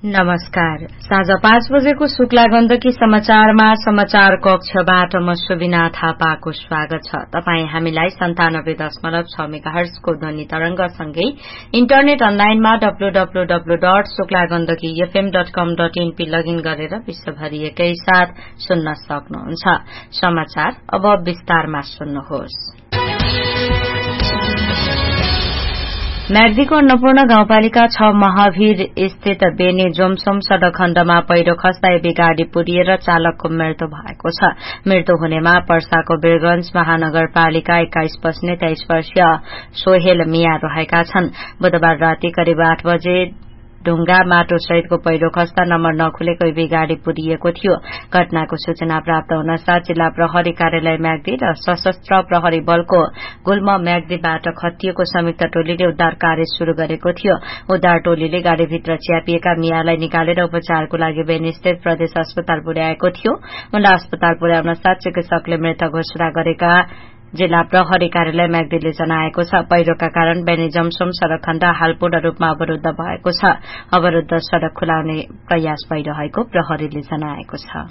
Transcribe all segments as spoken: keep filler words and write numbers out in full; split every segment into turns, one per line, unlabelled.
नमस्कार। साँझ पाँच बजेको शुक्ला गण्डकी समाचारमा समाचार कक्षबाट म सुबिना थापाको स्वागत छ। तपाई हामीलाई सन्तानब्बे दशमलव छ मेगाहर्जको ध्वनि तरंगसँगै इन्टरनेट अनलाइनमा W W W dot Shukla Gandaki FM dot कम डट इनपी लगइन गरेर विश्वभरि एकै साथ सुन्न सक्नुहुन्छ। समाचार अब विस्तारमा सुन्नुहोस्। म्याग्दीको अन्नपूर्ण गाउँपालिका छ महावीर स्थित बेने जोमसोम सड़क खण्डमा पहिरो खस्दा एबी गाड़ी पुरिएर चालकको मृत्यु भएको छ। मृत्यु हुनेमा पर्साको वीरगंज महानगरपालिका एक्काइस बस्ने तेइस वर्षीय सोहेल मिया रहेका छन्। बुधबार राति करिब आठ बजे ढुंगा माटो सहितको पहिरो खस्दा नम्बर नखुलेको एबी गाड़ी पुरिएको थियो। घटनाको सूचना प्राप्त हुनसाथ जिल्ला प्रहरी कार्यालय म्याग्दी र सशस्त्र प्रहरी बलको गुल्म म्याग्दीबाट खटिएको संयुक्त टोलीले उद्धार कार्य शुरू गरेको थियो। उद्धार टोलीले गाड़ीभित्र च्यापिएका मियालाई निकालेर उपचारको लागि बेनीस्थित प्रदेश अस्पताल पुर्याएको थियो। उनलाई अस्पताल पुर्याउन साथ चिकित्सकले मृत घोषणा गरेका जिल्ला प्रहरी कार्यालय म्याग्दीले जनाएको छ। पहिरोका कारण बेनी जमसोम सड़क खण्ड हाल पूर्ण रूपमा अवरूद्ध भएको छ। अवरूद्ध सड़क खुलाउने प्रयास भइरहेको प्रहरीले जनाएको छ।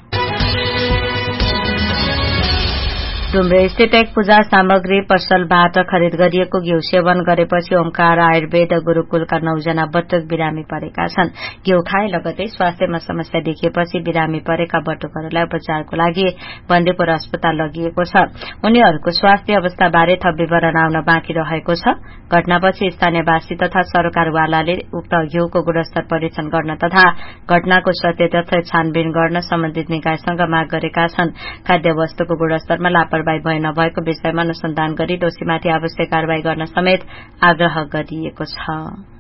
डुम्रे स्थित एक पूजा सामग्री पसलबाट खरिद गरिएको घिउ सेवन गरेपछि ओमकार आयुर्वेद गुरूकुलका नौजना बटुक बिरामी परेका छन्। घिउ खाए लगतै स्वास्थ्यमा समस्या देखिएपछि बिरामी परेका बटुकहरूलाई उपचारको लागि बन्दीपुर अस्पताल लगिएको छ। उनीहरूको स्वास्थ्य अवस्थाबारे थप विवरण आउन बाँकी रहेको छ। घटनापछि स्थानीयवासी तथा सरकारवालाले उक्त घिउको गुणस्तर परीक्षण गर्न तथा घटनाको सत्य तथ्य छानबिन गर्न सम्बन्धित निकायसँग माग गरेका छन्। खाद्य वस्तुको गुणस्तरमा लापरवाही भए नभएको विषयमा अनुसन्धान गरी दोषीमाथि आवश्यक कारवाही गर्न समेत आग्रह गरिएको छ।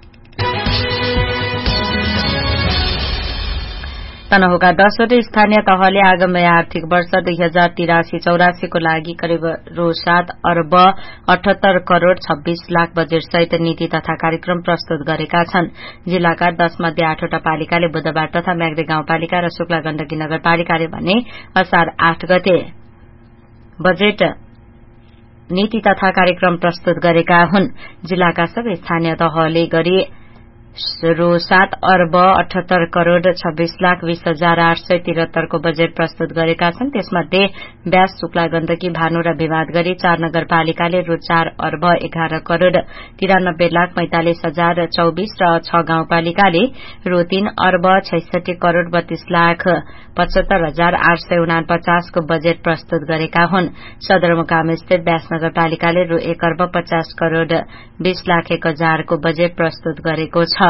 तनहुका दसवटै स्थानीय तहले आगामी आर्थिक वर्ष दुई हजार तिरासी चौरासीको लागि करिब रू सात अर्ब अठहत्तर करोड़ छब्बीस लाख बजेट सहित नीति तथा कार्यक्रम प्रस्तुत गरेका छन्। जिल्लाका दश मध्ये आठवटा पालिकाले बुधबार तथा म्याग्दी गाउँपालिका र शुक्ला गण्डकी नगरपालिकाले भने असार आठ गते बजेट नीति तथा कार्यक्रम प्रस्तुत गरेका हुन्। जिल्लाका सबै स्थानीय तहले गरी रू सात अर्ब अठहत्तर करोड़ छब्बीस लाख बीस हजार आठ सय तिहत्तरको बजेट प्रस्तुत गरेका छन्। त्यसमध्ये ब्यास शुक्ला गण्डकी भानु र विवाद गरी चार नगरपालिकाले रू चार अर्ब एघार करोड़ तिरानब्बे लाख पैंतालिस हजार चौबीस र छ गाउँपालिकाले रू तीन अर्ब छैसठी करोड़ बत्तीस लाख पचहत्तर हजार आठ सय उनापचासको बजेट प्रस्तुत गरेका हुन्। सदरमुकाम स्थित ब्यास नगरपालिकाले रू एक अर्ब पचास करोड़ बीस लाख एक हजारको बजेट प्रस्तुत गरेको छ।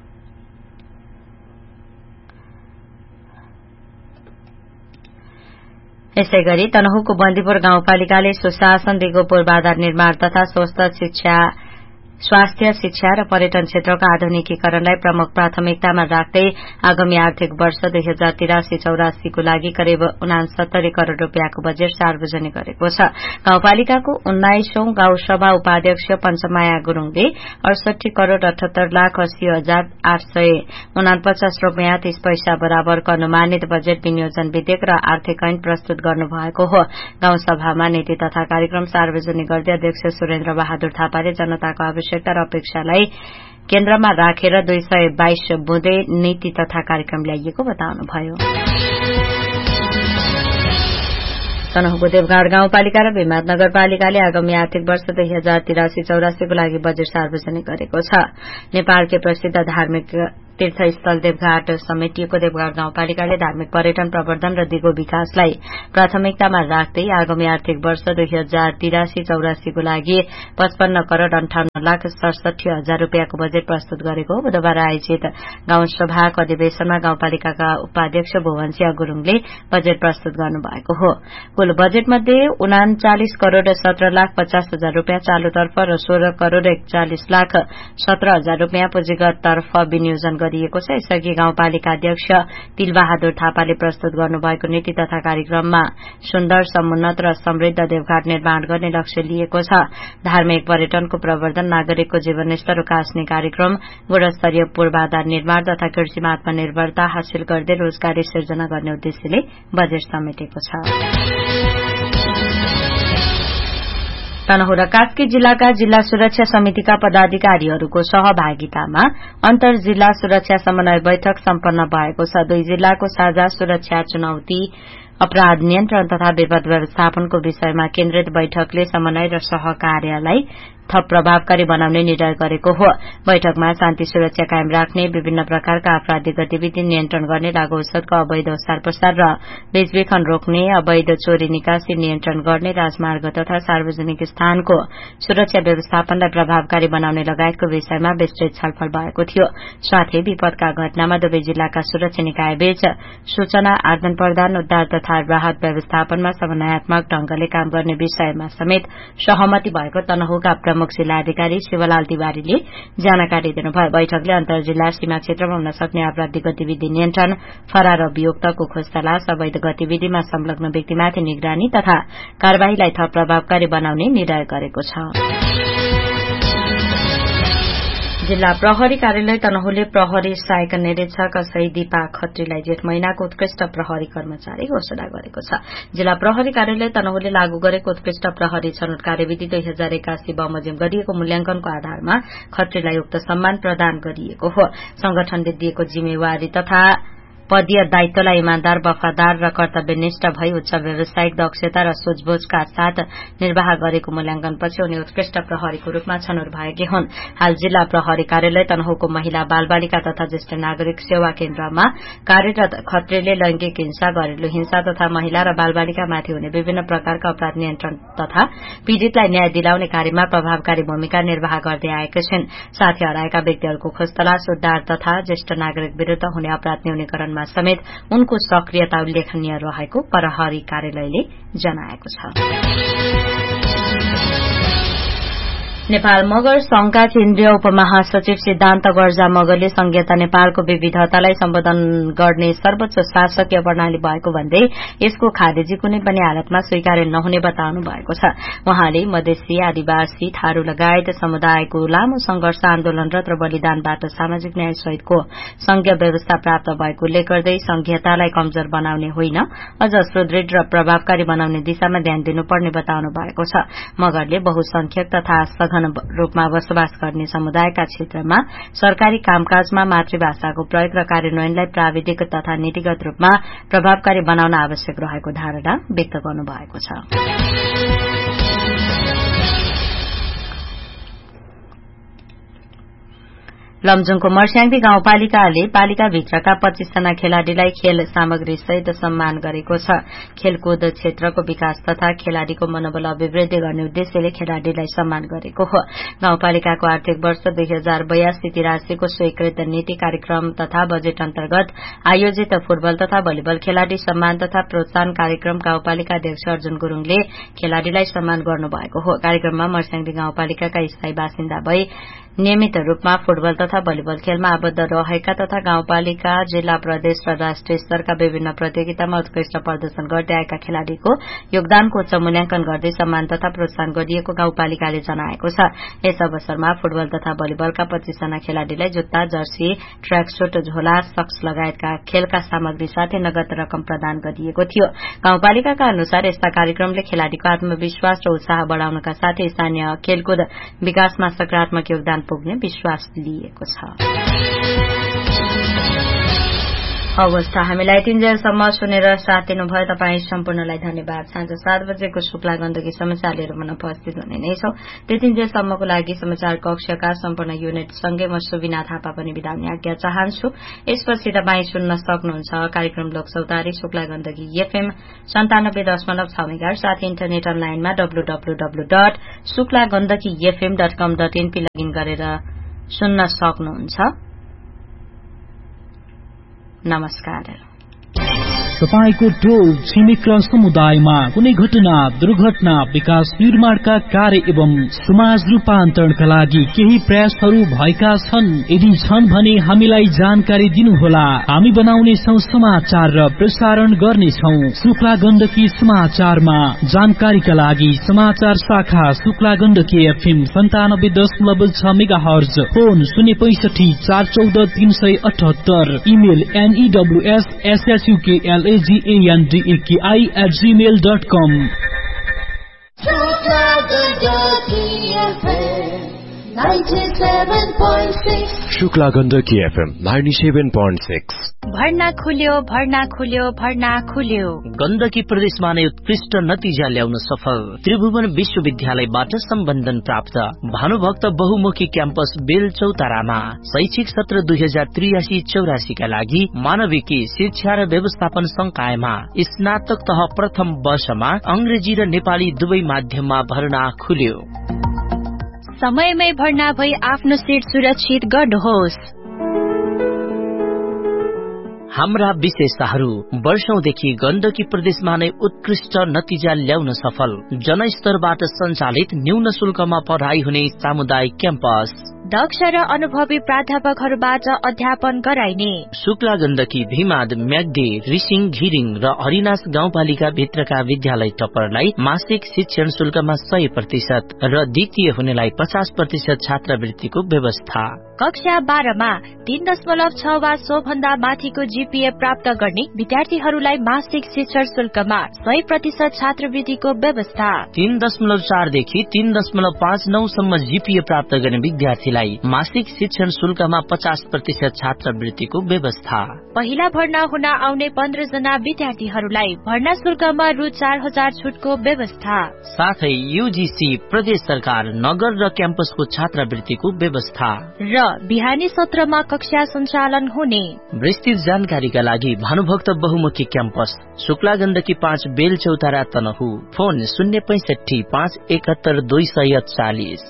यसै गरी तनहुको बन्दीपुर गाउँपालिकाले सुशासन दिगो पूर्वाधार निर्माण तथा स्वस्थ शिक्षा स्वास्थ्य शिक्षा र पर्यटन क्षेत्रका आधुनिकीकरणलाई प्रमुख प्राथमिकतामा राख्दै आगामी आर्थिक वर्ष दुई हजार तिरासी चौरासीको लागि करिब उनासत्तरी करोड़ रूपियाँको बजेट सार्वजनिक गरेको छ। गाउँपालिकाको उन्नाइसौं गाउँसभा उपाध्यक्ष पञ्चमाया गुरूङले अडसठी करोड़ अठहत्तर लाख अस्सी हजार आठ सय उनापचास रूपियाँ तीस पैसा बराबरको अनुमानित बजेट विनियोजन विधेयक र आर्थिक ऐन प्रस्तुत गर्नुभएको हो। गाउँसभामा नीति तथा कार्यक्रम सार्वजनिक गर्दै अध्यक्ष सुरेन्द्र बहादुर थापाले जनताको आवश्यकता र अपेक्षालाई केन्द्रमा राखेर दुई सय बाइस बुँदे नीति तथा कार्यक्रम ल्याइएको बताउनुभयो। तनहुको देवघाट गाउँपालिका र भीमहाट नगरपालिकाले आगामी आर्थिक वर्ष दुई हजार तिरासी चौरासीको लागि बजेट सार्वजनिक गरेको छ। नेपालकै प्रसिद्ध धार्मिक तीर्थस्थल देवघाट समेटिएको देवघाट गाउँपालिकाले धार्मिक पर्यटन प्रवर्धन र दिगो विकासलाई प्राथमिकतामा राख्दै आगामी आर्थिक वर्ष दुई हजार तिरासी चौरासीको लागि पचपन्न करोड़ अन्ठाउन्न लाख सडसठी हजार रूपियाँको बजेट प्रस्तुत गरेको हो। बुधबार आयोजित गाउँसभाको अधिवेशनमा गाउँपालिकाका उपाध्यक्ष भुवनसिंह गुरूङले बजेट प्रस्तुत गर्नुभएको हो। कुल बजेटमध्ये उनाचालिस करोड़ सत्र लाख पचास हजार रूपियाँ चालूतर्फ र सोह्र करोड़ एकचालिस लाख सत्र हजार रूपियाँ पुँजीगत तर्फ विनियोजन गरिएको छ। यसअघि गाउँपालिका अध्यक्ष तिलबहादुर थापाले प्रस्तुत गर्नुभएको नीति तथा कार्यक्रममा सुन्दर समुन्नत र समृद्ध देवघाट निर्माण गर्ने लक्ष्य लिएको छ। धार्मिक पर्यटनको प्रवर्धन, नागरिकको जीवनस्तर उकास्ने कार्यक्रम, गुणस्तरीय पूर्वाधार निर्माण तथा कृषिमा आत्मनिर्भरता हासिल गर्दै रोजगारी सिर्जना गर्ने उद्देश्यले बजेट समेटेको छ। तनहुँ र कास्की जिल्लाका जिल्ला सुरक्षा समितिका पदाधिकारीहरूको सहभागितामा अन्तर जिल्ला सुरक्षा समन्वय बैठक सम्पन्न भएको छ। दुई जिल्लाको साझा सुरक्षा चुनौती अपराध नियन्त्रण तथा विपद व्यवस्थापनको विषयमा केन्द्रित बैठकले समन्वय र सहकार्यलाई थप प्रभावकारी बनाउने निर्णय गरेको हो। बैठकमा शान्ति सुरक्षा कायम राख्ने, विभिन्न प्रकारका आपराधिक गतिविधि नियन्त्रण गर्ने, लागू औषधको अवैध ओसार पसार र बेचबिखन रोक्ने, अवैध चोरी निकासी नियन्त्रण गर्ने, राजमार्ग तथा सार्वजनिक स्थानको सुरक्षा व्यवस्थापनलाई प्रभावकारी बनाउने लगायतको विषयमा विस्तृत छलफल भएको थियो। साथै विपदका घटनामा दुवै जिल्लाका सुरक्षा निकायबीच सूचना आदान प्रदान, उद्धार तथा राहत व्यवस्थापनमा समन्वयात्मक ढंगले काम गर्ने विषयमा समेत सहमति भएको तनहुँका प्रमुख जिल्लाधिकारी शिवलाल तिवारीले जानकारी दिनुभयो। बैठकले अन्तर जिल्ला सीमा क्षेत्रमा हुन सक्ने आपराधिक गतिविधि नियन्त्रण, फरार अभियुक्तको खोज तलास, अवैध गतिविधिमा संलग्न व्यक्तिमाथि निगरानी तथा कार्यवाहीलाई थप प्रभावकारी बनाउने निर्णय गरेको छ। जिल्ला प्रहरी कार्यालय तनहुँले प्रहरी सहायक निरीक्षक सही दीपा खत्रीलाई जेठ महिनाको उत्कृष्ट प्रहरी कर्मचारी घोषणा गरेको छ। जिल्ला प्रहरी कार्यालय तनहुँले लागू गरेको उत्कृष्ट प्रहरी छनौट कार्यविधि दुई हजार एकासी बमोजिम गरिएको मूल्याङ्कनको आधारमा खत्रीलाई उक्त सम्मान प्रदान गरिएको हो। संगठनले दिएको जिम्मेवारी तथा पदीय दायित्वलाई इमान्दार, वफादार र कर्तव्यनिष्ठ भई उच्च व्यावसायिक दक्षता र सूझबूझका साथ निर्वाह गरेको मूल्याङ्कनपछि उनी उत्कृष्ट प्रहरीको रूपमा छनौट भएकी हुन्। हाल जिल्ला प्रहरी कार्यालय तनहुँको महिला, बाल बालिका तथा ज्येष्ठ नागरिक सेवा केन्द्रमा कार्यरत खत्रीले लैंगिक हिंसा, घरेलु हिंसा तथा महिला र बाल बालिकामाथि हुने विभिन्न प्रकारका अपराध नियन्त्रण तथा पीड़ितलाई न्याय दिलाउने कार्यमा प्रभावकारी भूमिका निर्वाह गर्दै आएका छिन्। साथै हराएका व्यक्तिहरूको खोज तलास, उद्धार तथा ज्येष्ठ नागरिक विरूद्ध हुने अपराध न्यूनीकरण समेत उनको सक्रियता उल्लेखनीय रहेको प्रहरी कार्यालयले जनाएको छ। नेपाल मगर संघका केन्द्रीय उपमहासचिव सिद्धान्त गर्जा मगरले संघीयता नेपालको विविधतालाई सम्बोधन गर्ने सर्वोच्च शासकीय प्रणाली भएको भन्दै यसको खारेजी कुनै पनि हालतमा स्वीकार्य नहुने बताउनु भएको छ। उहाँले मधेसी, आदिवासी, थारू लगायत समुदायको लामो संघर्ष, आन्दोलनरत र बलिदानबाट सामाजिक न्याय सहितको संघीय व्यवस्था प्राप्त भएको उल्लेख गर्दै संघीयतालाई कमजोर बनाउने होइन, अझ सुदृढ़ र प्रभावकारी बनाउने दिशामा ध्यान दिनुपर्ने बताउनु भएको छ। मगरले बहुसंख्यक तथा सघन रूपमा बसोबास गर्ने समुदायका क्षेत्रमा सरकारी कामकाजमा मातृभाषाको प्रयोग र कार्यान्वयनलाई प्राविधिक तथा नीतिगत रूपमा प्रभावकारी बनाउन आवश्यक रहेको धारणा व्यक्त गर्नुभएको छ। लमजुङको मर्स्याङदी गाउँपालिकाले पालिकाभित्रका पच्चीस जना खेलाड़ीलाई खेल सामग्री सहित सम्मान गरेको छ। खेलकुद क्षेत्रको विकास तथा खेलाड़ीको मनोबल अभिवृद्धि गर्ने उद्देश्यले खेलाड़ीलाई सम्मान गरेको हो। गाउँपालिकाको आर्थिक वर्ष दुई हजार बयासी तिरासीको स्वीकृत नीति कार्यक्रम तथा बजेट अन्तर्गत आयोजित फुटबल तथा भलिबल खेलाड़ी सम्मान तथा प्रोत्साहन कार्यक्रम गाउँपालिका अध्यक्ष अर्जुन गुरूङले खेलाड़ीलाई सम्मान गर्नुभएको हो। कार्यक्रममा मर्स्याङदी गाउँपालिकाका स्थायी बासिन्दा भई नियमित रूपमा फुटबल तथा भलिबल खेलमा आबद्ध रहेका तथा गाउँपालिका, जिल्ला, प्रदेश र राष्ट्रिय स्तरका विभिन्न प्रतियोगितामा उत्कृष्ट प्रदर्शन गर्दै आएका खेलाड़ीको योगदानको उच्च मूल्याङ्कन गर्दै सम्मान तथा प्रोत्साहन गरिएको गाउँपालिकाले जनाएको छ। यस अवसरमा फुटबल तथा भलिबलका पच्चीस जना खेलाड़ीलाई जुत्ता, जर्सी, ट्र्याकसूट, झोला, सक्स लगायतका खेलका सामग्री साथै नगद रकम प्रदान गरिएको थियो। गाउँपालिकाका अनुसार यस्ता कार्यक्रमले खेलाड़ीको आत्मविश्वास र उत्साह बढ़ाउनका साथै स्थानीय खेलकुद विकासमा सकारात्मक योगदान पुग्ने विश्वास लिएको छ। हवस् त हामीलाई यतिन्जेलसम्म सुनेर साथ दिनुभयो तपाईँ सम्पूर्णलाई धन्यवाद। साँझ सात बजेको शुक्ला गण्डकी समाचार लिएर मन उपस्थित हुने नै छौं। त्यतिन्जेलसम्मको लागि समाचार कक्षका सम्पूर्ण युनिटसँगै म सुबिना थापा पनि बिदा हुने आज्ञा चाहन्छु। यसपछि तपाईँ सुन्न सक्नुहुन्छ कार्यक्रम लोकसौतारी शुक्ला गण्डकी एफएम सन्तानब्बे दशमलव छ मेगाहर्ज, साथै इन्टरनेट अनलाइनमा W W W dot Shukla Gandaki FM dot कम डट एनपी लगइन गरेर सुन्न सक्नुहुन्छ। नमस्कार।
तपाईको टोल छिमेक र समुदायमा कुनै घटना, दुर्घटना, विकास निर्माणका कार्य एवं समाज रूपान्तरणका लागि केही प्रयासहरू भएका छन्? यदि छन् भने हामीलाई जानकारी दिनुहोला। हामी बनाउने छौं समाचार र प्रसारण गर्नेछौं। शुक्ला गण्डकी समाचारमा जानकारीका लागि समाचार शाखा शुक्ला गण्डकी एफएम सन्तानब्बे दशमलव छ मेगा हर्ज, फोन शून्य पैंसठी चार चौध तीन सय अठहत्तर, email एनईडब्ल्यूएस एसएसयूकेएल A G A N D A K I at gmail dot com.
Shukla Gandaki FM ninety-seven point six।
भर्ना खुल्यो भर्ना खुल्यो भर्ना खुल्यो।
गण्डकी प्रदेशमा नै उत्कृष्ट नतिजा ल्याउन सफल त्रिभुवन विश्वविद्यालयबाट सम्बन्धन प्राप्त भानुभक्त बहुमुखी क्याम्पस बेलचौतारामा शैक्षिक सत्र दुई हजार त्रियासी चौरासी का लागि मानविकी शिक्षा र व्यवस्थापन संकायमा स्नातक तह प्रथम वर्षमा अंग्रेजी र नेपाली दुवै माध्यममा भर्ना खुल्यो।
समयमै भर्ना भई आफ्नो सीट सुरक्षित गर्नुहोस्।
हाम्रा विशेषताहरू वर्षौंदेखि गण्डकी प्रदेशमा नै उत्कृष्ट नतिजा ल्याउन सफल जनस्तरबाट सञ्चालित न्यून शुल्कमा पढाइ हुने सामुदायिक क्याम्पस,
दक्ष र अनुभवी प्राध्यापकहरूबाट अध्यापन गराइने
शुक्ला गण्डकी भीमाद म्याग्दी रिसिङ घिरिङ र हरिनाश गाउँपालिका भित्रका विद्यालय टपरलाई मासिक शिक्षण शुल्कमा सय प्रतिशत र द्वितीय हुनेलाई पचास प्रतिशत छात्रवृत्तिको व्यवस्था।
कक्षा बाह्रमा तीन दशमलव छ वा सो भन्दा माथिको जीपीए प्राप्त गर्ने विद्यार्थीहरूलाई मासिक शिक्षण शुल्कमा सय प्रतिशत छात्रवृत्तिको व्यवस्था।
तीन दशमलव चारदेखि तीन दशमलव पाँच नौ सम्म जीपीए प्राप्त गर्ने विद्यार्थीलाई मासिक शिक्षण शुल्कमा पचास प्रतिशत छात्रवृत्तिको व्यवस्था।
पहिला भर्ना हुन आउने पन्ध्र जना विद्यार्थीहरूलाई भर्ना शुल्कमा रु चार हजार छुटको व्यवस्था।
साथै यूजीसी प्रदेश सरकार नगर र क्याम्पसको छात्रवृत्तिको व्यवस्था
र बिहानी सत्रमा कक्षा सञ्चालन हुने।
विस्तृत जानकारीका लागि भानुभक्त बहुमुखी क्याम्पस शुक्ला गण्डकी पाँच बेलचौतारा तनहु फोन शून्य पैंसठी पाँच एकहत्तर दुई सय चालिस।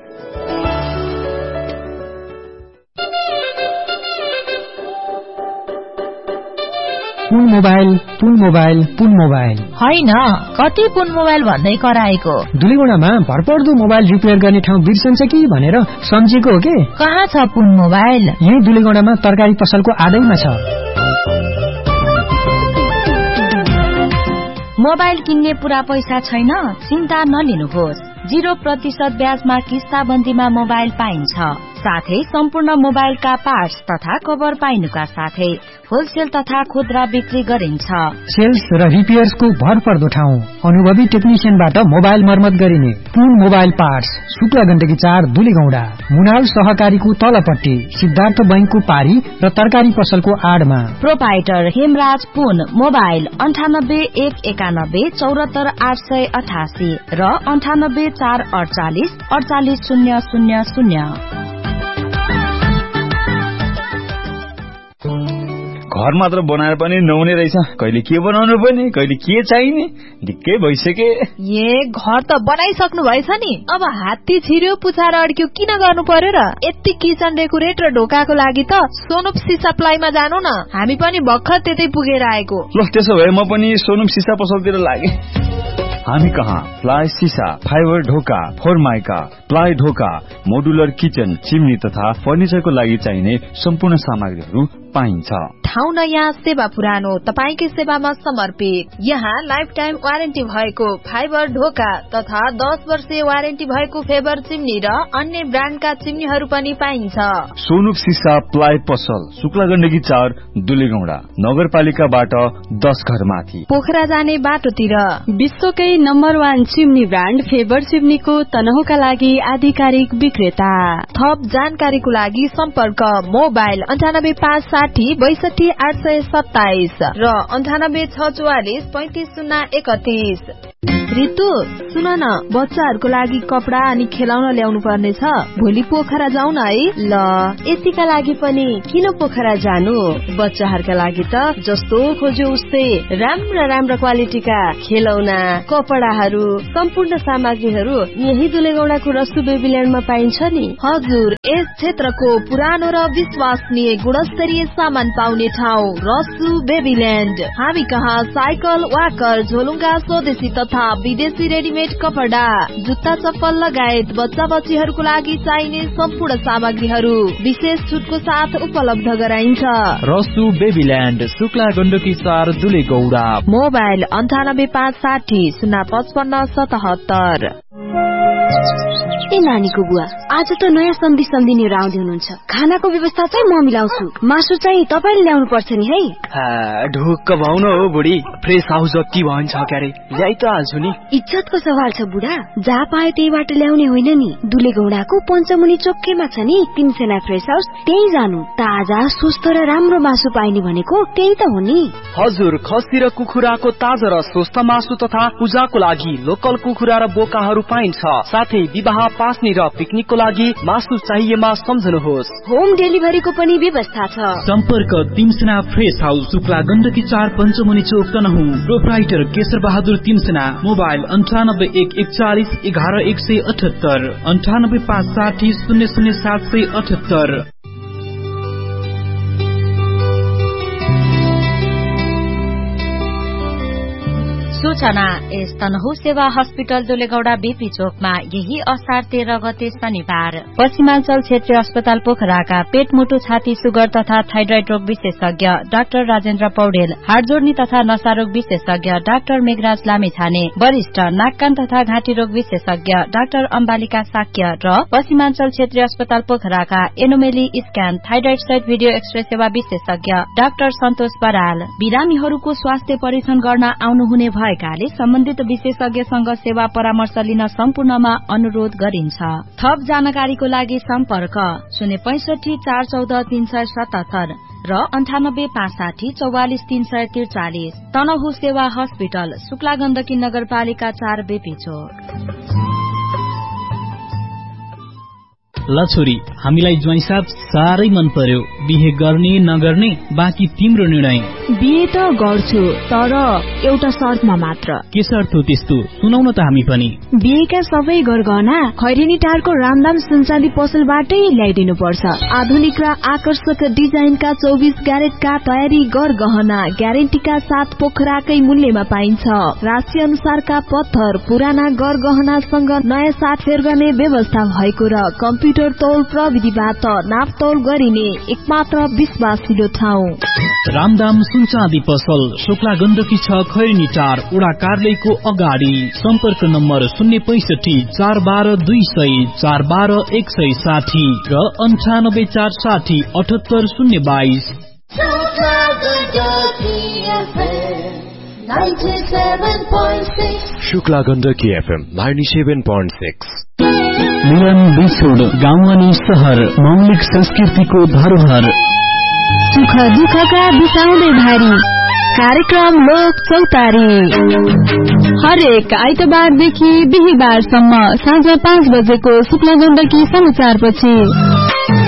पुन मोबाइल पुन मोबाइल पुन मोबाइल
होइन, कति पुन मोबाइल भन्दै कराएको।
दुलीगुडामा भरपर्दो मोबाइल रिपेयर गर्ने ठाउँ बिर्सन्छ कि भनेर सम्झेको हो के।
कहाँ छ पुन मोबाइल?
यही दुलीगुडामा तरकारी पसलको आदैमा छ।
मोबाइल किन्ने पुरा पैसा छैन? चिन्ता नलिनुहोस्। जीरो प्रतिशत ब्याजमा किस्ताबन्दीमा मोबाइल पाइन्छ। साथै सम्पूर्ण मोबाइलका पार्ट्स तथा कभर पाइनुका साथै होलसेल तथा खुद्रा बिक्री गरिन्छ।
सेल्स र रिपेयर्सको भरपर्दो ठाउँ, अनुभवी टेक्निशियनबाट मोबाइल मर्मत गरिने पुन मोबाइल पार्ट्स शुक्ला गण्डकी चार दुलीगौडा, मुनाल सहकारीको तलपट्टि, सिद्धार्थ बैंकको पारी र तरकारी पसलको आडमा।
प्रोपाइटर हेमराज पुन मोबाइल अन्ठानब्बे एक एकानब्बे चौरात्तर आठ सय अठासी र अन्ठानब्बे चार अडचालिस अडचालिस शून्य शून्य शून्य।
घर मात्र बनाएर पनि नहुने रहेछ, कहिले के बनाउनु पर्ने कहिले के चाहिने ढिक्कै भइसके।
ए घर त बनाइसक्नु भएछ नि, अब हात्ती छिर्यो पुछार अड्क्यो किन गर्नु पर्यो र। यति किचन डेकोरेट र ढोकाको लागि त सोनुप सिसा प्लाईमा जानु न, हामी पनि भर्खर त्यतै पुगेर आएको।
ल त्यसो भए म पनि सोनुप सिसा पसलतिर लागे। हामी कहाँ प्लाई सिसा, फाइबर ढोका, फोरमाइका, प्लाई ढोका, मोडुलर किचन, चिम्नी तथा फर्निचरको लागि चाहिने सम्पूर्ण सामग्रीहरू पाइन्छ।
ठाउँ नयाँ सेवा पुरानो, तपाईकै सेवामा समर्पित। यहाँ लाइफ टाइम वारेन्टी भएको फाइबर ढोका तथा दस वर्षीय वारेन्टी भएको फेबर चिम्नी र अन्य ब्रान्डका चिम्नीहरू पनि पाइन्छ।
सोनुप सिसा प्लाई पसल शुक्ला गण्डकी चार दुलीगौडा, नगरपालिकाबाट दस घर माथि,
पोखरा जाने बाटोतिर।
विश्वकै number one chimney brand favour चिम्नीको तनहुका लागि आधिकारिक विक्रेता।
थप जानकारीको लागि सम्पर्क मोबाइल अन्ठानब्बे पाँच साठी बैसठी आठ सय सत्ताइस र अन्ठानब्बे छ चौवालिस पैंतिस शून्य एकतीस। रितु सुन न, बच्चाहरूको लागि कपडा अनि खेलाउन ल्याउनु पर्ने छ, भोलि पोखरा जाउँ न है।
ल यतिका लागि पनि किन पोखरा जानु, बच्चाहरूका लागि त जस्तो खोज्यो उस्तै राम्रा राम्रा क्वालिटीका खेलौना कपडाहरू सम्पूर्ण सामग्रीहरू यही दुलेगौडाको रसु बेबील्यान्डमा पाइन्छ नि।
हजुर, यस क्षेत्रको पुरानो र विश्वसनीय गुणस्तरीय सामान पाउने ठाउँ रसु बेबील्यान्ड। हामी कहाँ साइकल, वाकर, झोलुङ्गा, स्वदेशी तथा विदेशी रेडीमेड कपडा, जुत्ता, चप्पल लगायत बच्चा बच्चीहरूको लागि चाहिने सम्पूर्ण सामग्रीहरू विशेष छुटको साथ उपलब्ध गराइन्छ।
रसु बेबील्यान्ड शुक्ला गण्डकी चार दुलीगौडा।
मोबाइल अन्ठानब्बे पाँच साठी शून्य पचपन्न सतहत्तर।
ए नानीको बुवा, आज त नयाँ सम्धि सम्धिनीहरू आउँदै हुनुहुन्छ। खानाको व्यवस्था चाहिँ म मिलाउँछु, मासु चाहिँ तपाईँले ल्याउनु पर्छ नि है।
ढुक्क भाउन हो बुढी, फ्रेस हाउस जति भन्छ क्यारे ल्याइ त हाल्छु नि।
इज्जतको सवाल छ बुढा, जहाँ पाए त्यहीबाट ल्याउने होइन नि। दुले गौडाको पञ्चमुनि चोक्केमा छ नि तिनसेना फ्रेस हाउस, त्यही जानु। ताजा स्वस्थ र राम्रो मासु पाइने भनेको त्यही त हो नि।
हजुर, खसी र कुखुराको ताजा र स्वस्थ मासु तथा पूजाको लागि लोकल कुखुरा र बोकाहरू पाइन्छ। साथै विवाह, पास्नी र पिकनिकको लागि मासु चाहिएमा सम्झनुहोस्।
होम डेलिभरीको पनि व्यवस्था छ।
सम्पर्क तिमसेना फ्रेस हाउस, शुक्ला गण्डकी चार पञ्चमुनि चोक तनहुँ। प्रोप्राइटर केशर बहादुर तिमसेना। मोबाइल अन्ठानब्बे एक एकचालिस एघार एक सय अठहत्तर, अन्ठानब्बे पाँच साठी शून्य शून्य सात सय अठहत्तर।
सूचना यस तनहु सेवा हस्पिटल दुलेगौडा बीपी चोकमा यही असार तेह्र गते शनिबार पश्चिमाञ्चल क्षेत्रीय अस्पताल पोखराका पेट, मुटु, छाती, सुगर तथा थाइरोइड रोग विशेषज्ञ डाक्टर राजेन्द्र पौडेल, हाडजोड्नी तथा नसारोग विशेषज्ञ डाक्टर मेघराज लामिछाने, वरिष्ठ नाक, कान तथा घाँटी रोग विशेषज्ञ डाक्टर अम्बालिका साक्य र पश्चिमाञ्चल क्षेत्रीय अस्पताल पोखराका एनोमेली स्क्यान, थाइरोइड सहित भिडियो एक्सरे सेवा विशेषज्ञ डाक्टर सन्तोष बराल। बिरामीहरूको स्वास्थ्य परीक्षण गर्न आउनुहुने भएकाले सम्बन्धित विशेषज्ञसँग सेवा परामर्श लिन सम्पूर्णमा अनुरोध गरिन्छ। थप जानकारीको लागि सम्पर्क शून्य पैंसठी चार चौध तीन सय सतहत्तर र अन्ठानब्बे पाँच साठी चौवालिस तीन सय त्रिचालिस। तनहु सेवा हस्पिटल, शुक्ला गण्डकी नगरपालिका चार बेपी चोक।
ल छोरी, हामीलाई ज्वाइँ साहब साह्रै मन पर्यो। बिहे गर्ने नगर्ने बाँकी तिम्रो निर्णय।
बिहे त गर्छु, तर एउटा शर्तमा मात्र।
के शर्त हो त्यस्तो? सुनाउन त हामी पनि।
बिहेका सबै गरगहना खैरेनी टारको रामदाम सुनचाँदी पसलबाटै ल्याइदिनु पर्छ। आधुनिक र आकर्षक डिजाइनका चौबिस क्यारेटका तयारी गरगहना ग्यारेन्टीका साथ पोखराकै मूल्यमा पाइन्छ। राशि अनुसारका पत्थर, पुराना गरगहनासँग नयाँ साटफेर गर्ने व्यवस्था भएको र कम्प्युटर तौल प्रविधिबाट नापतौल गरिने एकमात्र विश्वासिलो ठाउँ
रामदाम सुनचाँदी पसल, शुक्ला गण्डकी छ, खैरेनी टार, ओडा कार्यालयको अगाडि। सम्पर्क नम्बर शून्य पैंसठी चार बाह्र दुई सय चार बाह्र एक सय साठी र अन्ठानब्बे चार साठी अठहत्तर शून्य बाइस।
Shukla Gandaki FM ninety seven point six.
मिलन बिछोड, गाउँ अनि शहर, मौलिक संस्कृतिको धरोहर।
सुख दुःखका बिसाउँदै भारी कार्यक्रम लोक चौतारी हरेक आइतबारदेखि बिहिबारसम्म साँझ पाँच बजेको शुक्ला गण्डकी समाचारपछि।